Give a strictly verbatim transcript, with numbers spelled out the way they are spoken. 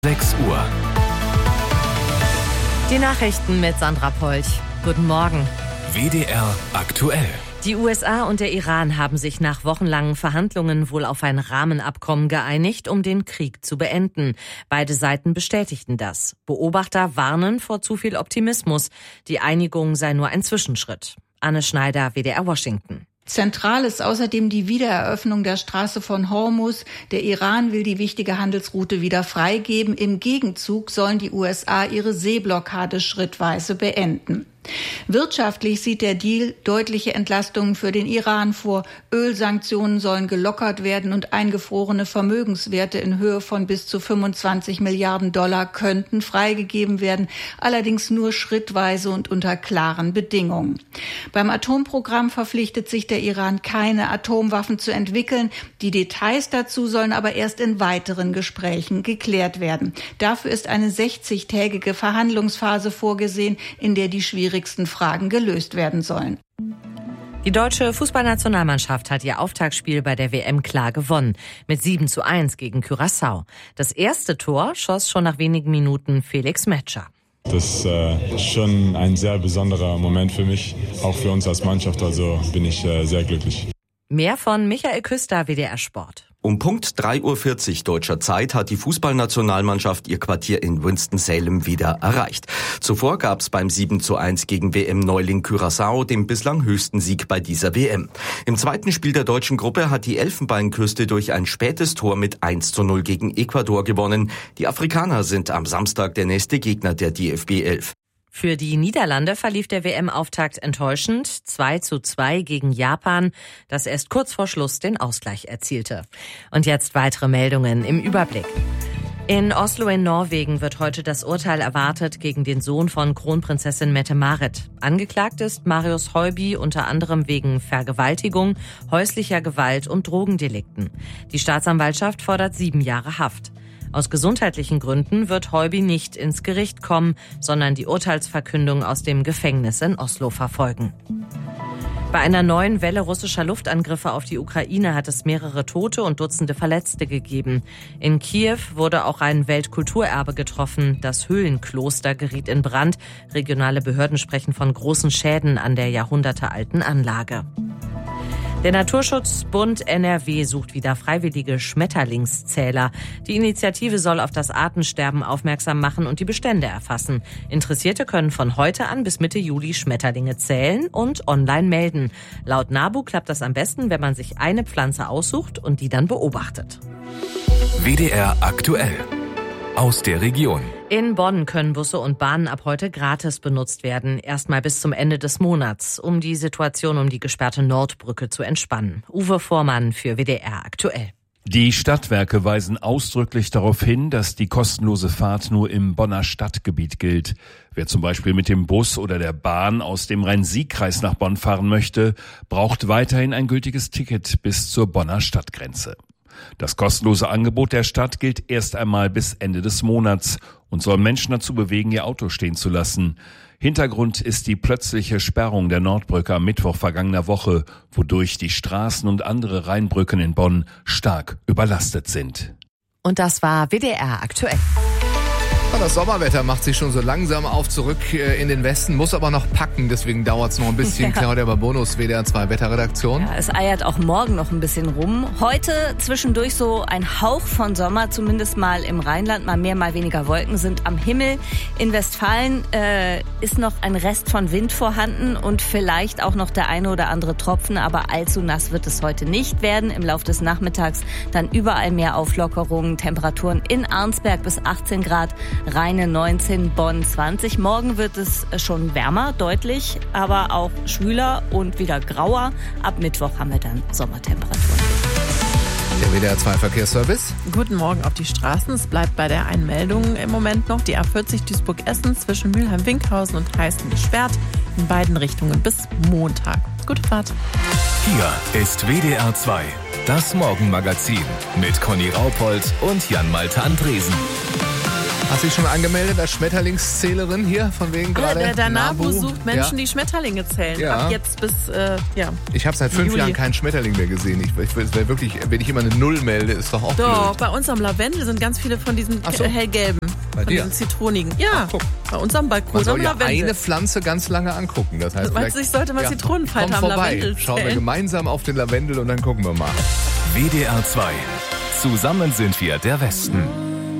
sechs Uhr. Die Nachrichten mit Sandra Polch. Guten Morgen. W D R aktuell. Die U S A und der Iran haben sich nach wochenlangen Verhandlungen wohl auf ein Rahmenabkommen geeinigt, um den Krieg zu beenden. Beide Seiten bestätigten das. Beobachter warnen vor zu viel Optimismus. Die Einigung sei nur ein Zwischenschritt. Anne Schneider, W D R Washington. Zentral ist außerdem die Wiedereröffnung der Straße von Hormuz. Der Iran will die wichtige Handelsroute wieder freigeben. Im Gegenzug sollen die U S A ihre Seeblockade schrittweise beenden. Wirtschaftlich sieht der Deal deutliche Entlastungen für den Iran vor. Ölsanktionen sollen gelockert werden und eingefrorene Vermögenswerte in Höhe von bis zu fünfundzwanzig Milliarden Dollar könnten freigegeben werden, allerdings nur schrittweise und unter klaren Bedingungen. Beim Atomprogramm verpflichtet sich der Iran, keine Atomwaffen zu entwickeln. Die Details dazu sollen aber erst in weiteren Gesprächen geklärt werden. Dafür ist eine sechzigtägige Verhandlungsphase vorgesehen, in der die schwierigen Fragen gelöst werden sollen. Die deutsche Fußballnationalmannschaft hat ihr Auftaktspiel bei der W M klar gewonnen. Mit sieben zu eins gegen Curaçao. Das erste Tor schoss schon nach wenigen Minuten Felix Metscher. Das ist äh, schon ein sehr besonderer Moment für mich, auch für uns als Mannschaft. Also bin ich äh, sehr glücklich. Mehr von Michael Küster, W D R Sport. Um Punkt drei Uhr vierzig deutscher Zeit hat die Fußballnationalmannschaft ihr Quartier in Winston-Salem wieder erreicht. Zuvor gab es beim sieben zu eins gegen W M-Neuling Curaçao den bislang höchsten Sieg bei dieser W M. Im zweiten Spiel der deutschen Gruppe hat die Elfenbeinküste durch ein spätes Tor mit eins zu null gegen Ecuador gewonnen. Die Afrikaner sind am Samstag der nächste Gegner der D F B elf. Für die Niederlande verlief der W M-Auftakt enttäuschend. zwei zu zwei gegen Japan, das erst kurz vor Schluss den Ausgleich erzielte. Und jetzt weitere Meldungen im Überblick. In Oslo in Norwegen wird heute das Urteil erwartet gegen den Sohn von Kronprinzessin Mette-Marit. Angeklagt ist Marius Høiby unter anderem wegen Vergewaltigung, häuslicher Gewalt und Drogendelikten. Die Staatsanwaltschaft fordert sieben Jahre Haft. Aus gesundheitlichen Gründen wird Høiby nicht ins Gericht kommen, sondern die Urteilsverkündung aus dem Gefängnis in Oslo verfolgen. Bei einer neuen Welle russischer Luftangriffe auf die Ukraine hat es mehrere Tote und Dutzende Verletzte gegeben. In Kiew wurde auch ein Weltkulturerbe getroffen. Das Höhlenkloster geriet in Brand. Regionale Behörden sprechen von großen Schäden an der jahrhundertealten Anlage. Der Naturschutzbund N R W sucht wieder freiwillige Schmetterlingszähler. Die Initiative soll auf das Artensterben aufmerksam machen und die Bestände erfassen. Interessierte können von heute an bis Mitte Juli Schmetterlinge zählen und online melden. Laut NABU klappt das am besten, wenn man sich eine Pflanze aussucht und die dann beobachtet. W D R aktuell. Aus der Region. In Bonn können Busse und Bahnen ab heute gratis benutzt werden, erstmal bis zum Ende des Monats, um die Situation um die gesperrte Nordbrücke zu entspannen. Uwe Vormann für W D R aktuell. Die Stadtwerke weisen ausdrücklich darauf hin, dass die kostenlose Fahrt nur im Bonner Stadtgebiet gilt. Wer zum Beispiel mit dem Bus oder der Bahn aus dem Rhein-Sieg-Kreis nach Bonn fahren möchte, braucht weiterhin ein gültiges Ticket bis zur Bonner Stadtgrenze. Das kostenlose Angebot der Stadt gilt erst einmal bis Ende des Monats und soll Menschen dazu bewegen, ihr Auto stehen zu lassen. Hintergrund ist die plötzliche Sperrung der Nordbrücke am Mittwoch vergangener Woche, wodurch die Straßen und andere Rheinbrücken in Bonn stark überlastet sind. Und das war W D R aktuell. Das Sommerwetter macht sich schon so langsam auf zurück in den Westen, muss aber noch packen, deswegen dauert es noch ein bisschen. Ja. Claudia Babonus, W D R zwei Wetterredaktion. Ja, es eiert auch morgen noch ein bisschen rum. Heute zwischendurch so ein Hauch von Sommer, zumindest mal im Rheinland, mal mehr, mal weniger Wolken sind am Himmel. In Westfalen äh, ist noch ein Rest von Wind vorhanden und vielleicht auch noch der eine oder andere Tropfen, aber allzu nass wird es heute nicht werden. Im Laufe des Nachmittags dann überall mehr Auflockerungen, Temperaturen in Arnsberg bis achtzehn Grad, Rheine neunzehn, Bonn zwanzig. Morgen wird es schon wärmer, deutlich, aber auch schwüler und wieder grauer. Ab Mittwoch haben wir dann Sommertemperaturen. Der W D R zwei Verkehrsservice. Guten Morgen auf die Straßen. Es bleibt bei der Einmeldung im Moment noch. Die A vierzig Duisburg-Essen zwischen Mülheim-Winkhausen und Heißen gesperrt. In beiden Richtungen bis Montag. Gute Fahrt. Hier ist W D R zwei, das Morgenmagazin mit Conny Raupold und Jan Malte Andresen. Hast du dich schon angemeldet als Schmetterlingszählerin hier, von wegen Ja, gerade? der, der NABU NABU sucht Menschen, ja. die Schmetterlinge zählen. Ja. Ab jetzt bis, äh, ja. Ich habe seit fünf Juli. Jahren keinen Schmetterling mehr gesehen. Ich, ich, wär wirklich, wenn ich immer eine Null melde, ist doch auch Doch, blöd. bei uns am Lavendel sind ganz viele von diesen Ach so. äh, hellgelben. Bei von dir? diesen zitronigen. Ja, Ach, guck. bei uns am Balkon Man soll am ja Lavendel. eine Pflanze ganz lange angucken. Das heißt, Meinst du, ich sollte mal Zitronenfalter komm am vorbei. Lavendel Schauen wir zählen? gemeinsam auf den Lavendel und dann gucken wir mal. W D R zwei. Zusammen sind wir der Westen.